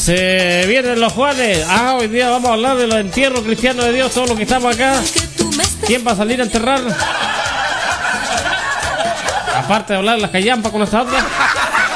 Se vienen los Juanes. Hoy día vamos a hablar de los entierros cristianos de Dios, todos los que estamos acá. ¿Quién va a salir a enterrar? Aparte de hablar de las callampas con esta otra.